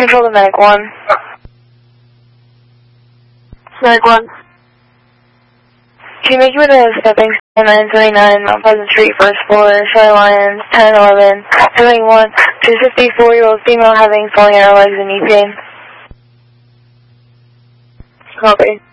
Control the medic 1. Medic 1. Can you make you to stepping 939 Mount Pleasant Street, first floor, Charlie Lyons, 1011, having 1 to 54-year-old female having falling on her legs and knee pain. Copy.